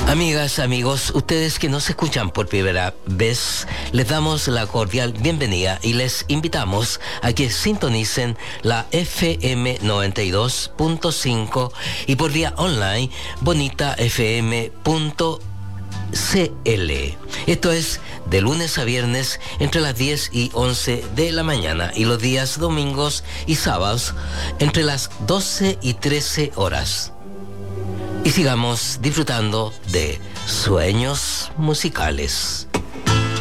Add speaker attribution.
Speaker 1: Amigas, amigos, ustedes que nos escuchan por primera vez, les damos la cordial bienvenida y les invitamos a que sintonicen la FM 92.5 y por vía online bonitafm.cl. Esto es de lunes a viernes entre las 10 y 11 de la mañana y los días domingos y sábados entre las 12 y 13 horas. Y sigamos disfrutando de sueños musicales.